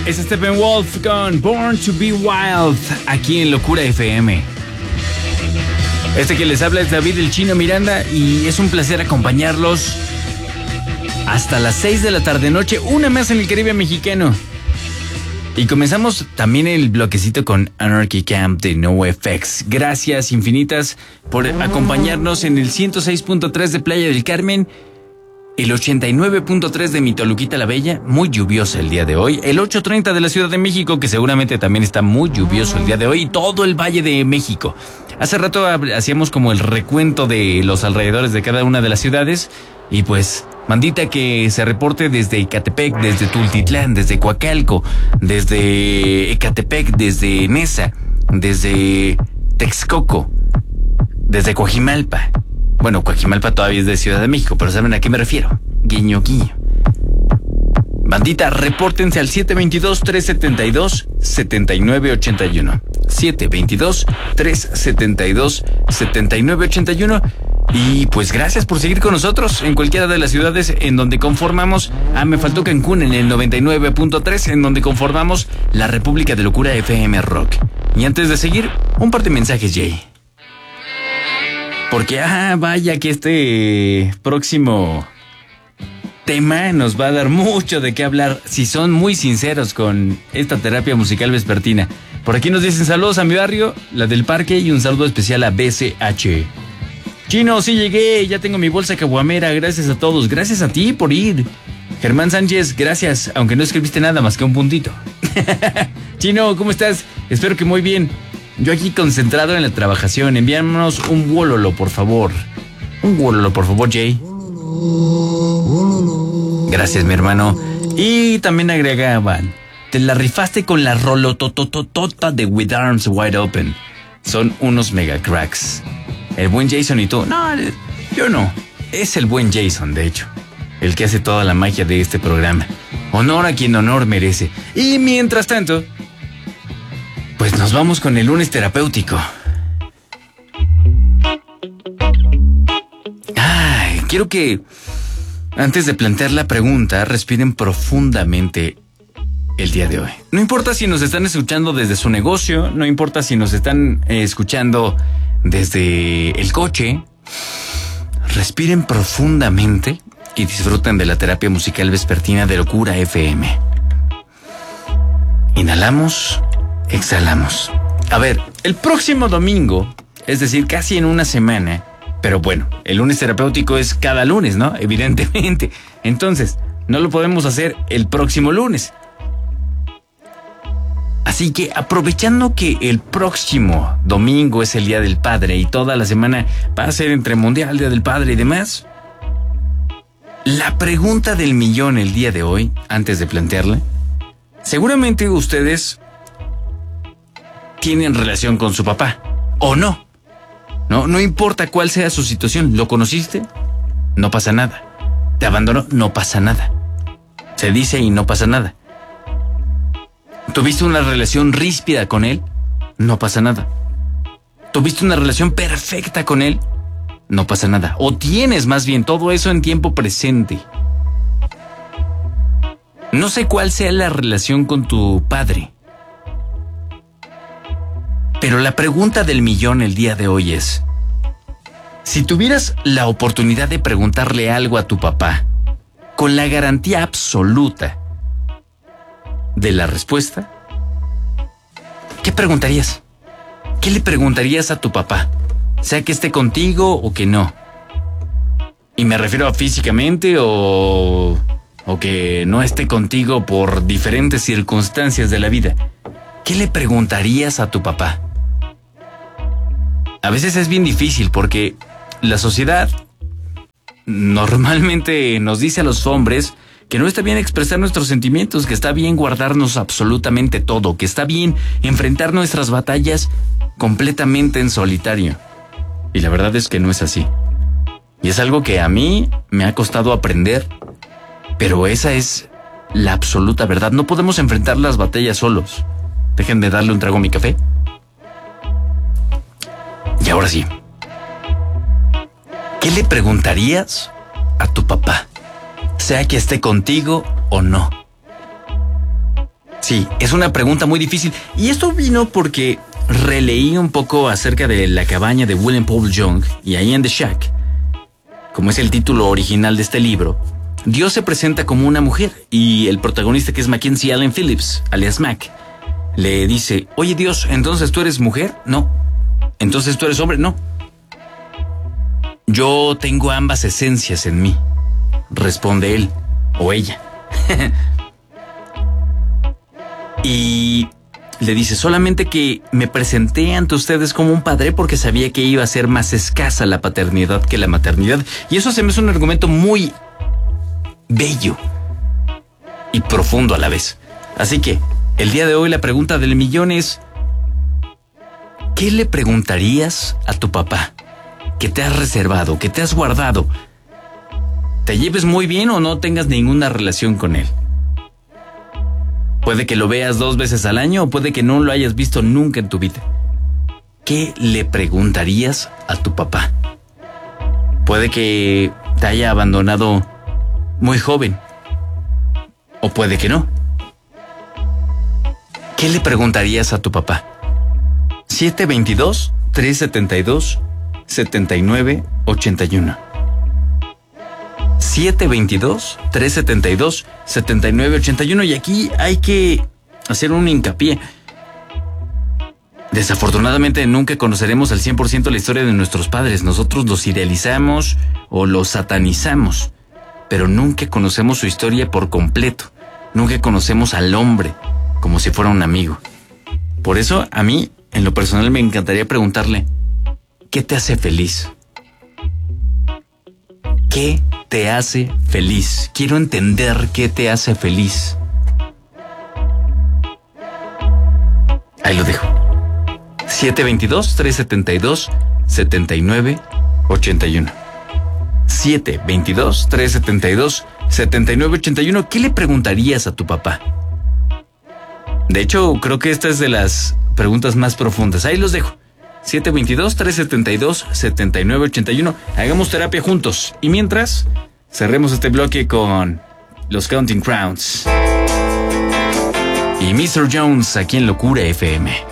Es Steppenwolf con Born to Be Wild, aquí en Locura FM. Este que les habla es David el Chino Miranda y es un placer acompañarlos hasta las 6 de la tarde-noche, una más en el Caribe mexicano. Y comenzamos también el bloquecito con Anarchy Camp de NoFX. Gracias infinitas por acompañarnos en el 106.3 de Playa del Carmen, el 89.3 de mi Toluquita la Bella, muy lluviosa el día de hoy, el 8:30 de la Ciudad de México, que seguramente también está muy lluvioso el día de hoy, y todo el Valle de México. Hace rato hacíamos como el recuento de los alrededores de cada una de las ciudades, y pues, mandita que se reporte desde Ecatepec, desde Tultitlán, desde Coacalco, desde Ecatepec, desde Nesa, desde Texcoco, desde Coajimalpa. Bueno, Coajimalpa todavía es de Ciudad de México, pero ¿saben a qué me refiero? Guiño, guiño. Bandita, repórtense al 722-372-7981. 722-372-7981. Y pues gracias por seguir con nosotros en cualquiera de las ciudades en donde conformamos. Me faltó Cancún en el 99.3, en donde conformamos la República de Locura FM Rock. Y antes de seguir, un par de mensajes, Jay. Porque, vaya que este próximo tema nos va a dar mucho de qué hablar si son muy sinceros con esta terapia musical vespertina. Por aquí nos dicen saludos a mi barrio, la del parque, y un saludo especial a BCH. Chino, sí llegué, ya tengo mi bolsa caguamera, gracias a todos, gracias a ti por ir. Germán Sánchez, gracias, aunque no escribiste nada más que un puntito. Chino, ¿cómo estás? Espero que muy bien. Yo aquí concentrado en la trabajación. Envíanos un wololo, por favor. Un wololo, por favor, Jay. Gracias, mi hermano. Y también agregaban: te la rifaste con la rolotototota de With Arms Wide Open. Son unos mega cracks. El buen Jason y tú. No, yo no. Es el buen Jason, de hecho, el que hace toda la magia de este programa. Honor a quien honor merece. Y mientras tanto, pues nos vamos con el lunes terapéutico. Quiero que, antes de plantear la pregunta, respiren profundamente el día de hoy. No importa si nos están escuchando desde su negocio, no importa si nos están escuchando desde el coche. Respiren profundamente y disfruten de la terapia musical vespertina de Locura FM. Inhalamos. Exhalamos. A ver, el próximo domingo, es decir, casi en una semana, pero bueno, el lunes terapéutico es cada lunes, ¿no? Evidentemente. Entonces, no lo podemos hacer el próximo lunes. Así que, aprovechando que el próximo domingo es el Día del Padre y toda la semana va a ser entre Mundial, Día del Padre y demás, la pregunta del millón el día de hoy, antes de plantearla, seguramente ustedes tienen relación con su papá, o no. No importa cuál sea su situación. ¿Lo conociste? No pasa nada. ¿Te abandonó? No pasa nada. Se dice y no pasa nada. ¿Tuviste una relación ríspida con él? No pasa nada. ¿Tuviste una relación perfecta con él? No pasa nada. O tienes más bien todo eso en tiempo presente. No sé cuál sea la relación con tu padre, pero la pregunta del millón el día de hoy es: si tuvieras la oportunidad de preguntarle algo a tu papá, con la garantía absoluta de la respuesta, ¿qué preguntarías? ¿Qué le preguntarías a tu papá? Sea que esté contigo o que no. Y me refiero a físicamente o que no esté contigo por diferentes circunstancias de la vida. ¿Qué le preguntarías a tu papá? A veces es bien difícil porque la sociedad normalmente nos dice a los hombres que no está bien expresar nuestros sentimientos, que está bien guardarnos absolutamente todo, que está bien enfrentar nuestras batallas completamente en solitario. Y la verdad es que no es así. Y es algo que a mí me ha costado aprender, pero esa es la absoluta verdad. No podemos enfrentar las batallas solos. Dejen de darle un trago a mi café. Y ahora sí, ¿qué le preguntarías a tu papá? Sea que esté contigo o no. Sí, es una pregunta muy difícil. Y esto vino porque releí un poco acerca de La cabaña de William Paul Young y ahí en The Shack, como es el título original de este libro, Dios se presenta como una mujer y el protagonista, que es Mackenzie Allen Phillips, alias Mac, le dice: oye Dios, ¿entonces tú eres mujer? No. ¿Entonces tú eres hombre? No. Yo tengo ambas esencias en mí, responde él o ella. Y le dice: solamente que me presenté ante ustedes como un padre porque sabía que iba a ser más escasa la paternidad que la maternidad. Y eso se me hace un argumento muy bello y profundo a la vez. Así que el día de hoy la pregunta del millón es: ¿qué le preguntarías a tu papá que te has reservado, que te has guardado? ¿Te lleves muy bien o no tengas ninguna relación con él? Puede que lo veas 2 veces al año o puede que no lo hayas visto nunca en tu vida. ¿Qué le preguntarías a tu papá? Puede que te haya abandonado muy joven o puede que no. ¿Qué le preguntarías a tu papá? 722-372-7981. 722-372-7981. Y aquí hay que hacer un hincapié. Desafortunadamente nunca conoceremos al 100% la historia de nuestros padres. Nosotros los idealizamos o los satanizamos, pero nunca conocemos su historia por completo. Nunca conocemos al hombre como si fuera un amigo. Por eso a mí, en lo personal, me encantaría preguntarle: ¿qué te hace feliz? ¿Qué te hace feliz? Quiero entender qué te hace feliz. Ahí lo dejo. 722-372-7981. 722-372-7981. ¿Qué le preguntarías a tu papá? De hecho, creo que esta es de las preguntas más profundas. Ahí los dejo. 722-372-7981. Hagamos terapia juntos. Y mientras, cerremos este bloque con los Counting Crowns y Mr. Jones aquí en Locura FM.